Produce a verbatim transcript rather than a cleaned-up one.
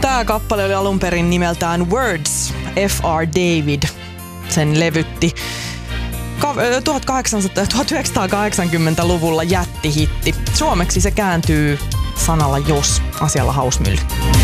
Tämä kappale oli alun perin nimeltään Words, F R David. Sen levytti tuhatyhdeksänsataakahdeksankymmentäluvulla jättihitti. Suomeksi se kääntyy sanalla jos, asialla Hausmylly.